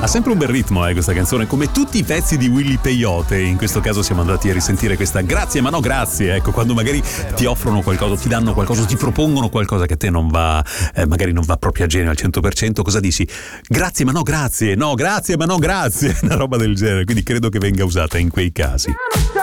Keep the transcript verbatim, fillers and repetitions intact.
Ha sempre un bel ritmo, eh, questa canzone, come tutti i pezzi di Willy Peyote. In questo caso siamo andati a risentire questa grazie ma no grazie. Ecco, quando magari ti offrono qualcosa, ti danno qualcosa, ti propongono qualcosa che a te non va, eh, magari non va proprio a genio al cento per cento, cosa dici? Grazie ma no grazie, no grazie ma no grazie, una roba del genere. Quindi credo che venga usata in quei casi.